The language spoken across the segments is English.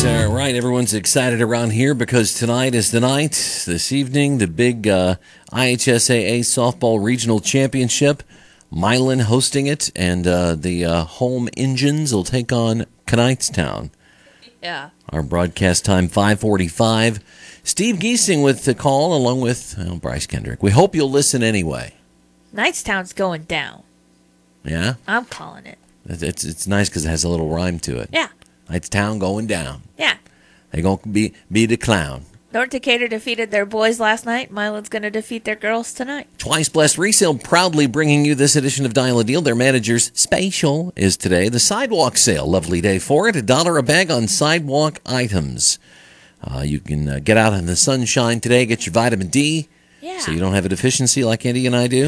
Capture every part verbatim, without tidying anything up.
All right, everyone's excited around here because tonight is the night. This evening, the big uh, I H S A A Softball Regional Championship. Milan hosting it, and uh, the uh, home Indians will take on Knightstown. Yeah. Our broadcast time, five forty-five. Steve Giesing with the call, along with well, Bryce Kendrick. We hope you'll listen anyway. Knightstown's going down. Yeah? I'm calling it. It's it's, it's nice because it has a little rhyme to it. Yeah. Knightstown going down. Yeah. They're going to be, be the clown. North Decatur defeated their boys last night. Milan's going to defeat their girls tonight. Twice Blessed Resale proudly bringing you this edition of Dial a Deal. Their manager's special is today the sidewalk sale. Lovely day for it. A dollar a bag on sidewalk items. Uh, you can uh, get out in the sunshine today, get your vitamin D, Yeah. so you don't have a deficiency like Andy and I do.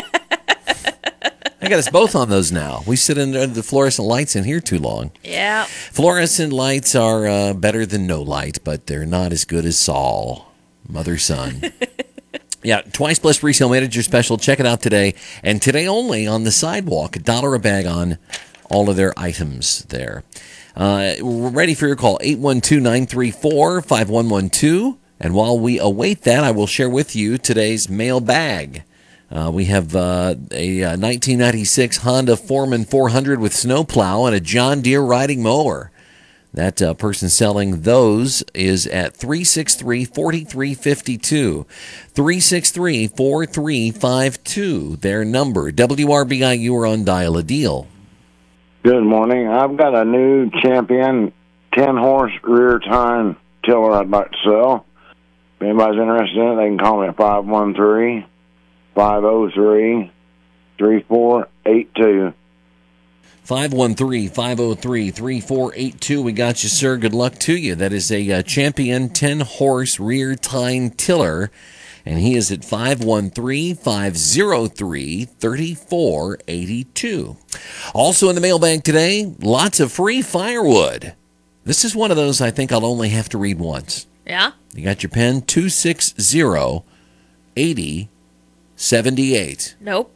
I got us both on those now. We sit under the fluorescent lights in here too long. Yeah. Fluorescent lights are uh, better than no light, but they're not as good as Saul, mother son. Yeah, Twice Blessed Resale Manager Special. Check it out today. And today only on the sidewalk, a dollar a bag on all of their items there. Uh, we're ready for your call, eight one two, nine three four, five one one two. And while we await that, I will share with you today's mailbag. Uh, we have uh, a uh, nineteen ninety-six Honda Foreman four hundred with snowplow and a John Deere riding mower. That uh, person selling those is at three six three, four three five two. three six three, four three five two. Their number. W R B I U are on Dial a Deal. Good morning. I've got a new Champion ten-horse rear tine tiller I'd like to sell. If anybody's interested in it, they can call me at five one three, five oh three, three four eight two. five one three, five oh three, three four eight two. We got you, sir. Good luck to you. That is a uh, Champion ten-horse rear tine tiller, and he is at five one three, five oh three, three four eight two. Also in the mailbag today, lots of free firewood. This is one of those I think I'll only have to read once. Yeah? You got your pen? two six zero, eight oh seven eight. Nope.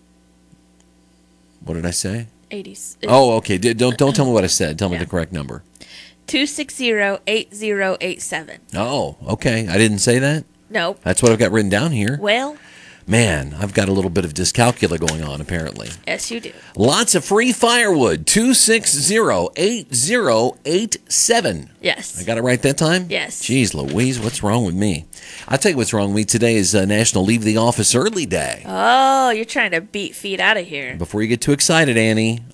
What did I say? eighties. Oh, okay. D- Don't don't tell me what I said. Tell me Yeah. the correct number. two six zero, eight zero eight seven. Oh, okay. I didn't say that? Nope. That's what I've got written down here. Well, Man, I've got a little bit of dyscalculia going on, apparently. yes, you do. Lots of free firewood. two six zero, eight zero eight seven. Yes. I got it right that time? Yes. Jeez Louise, what's wrong with me? I'll tell you what's wrong with me. Today is uh, National Leave the Office Early Day. Oh, you're trying to beat feet out of here. Before you get too excited, Annie,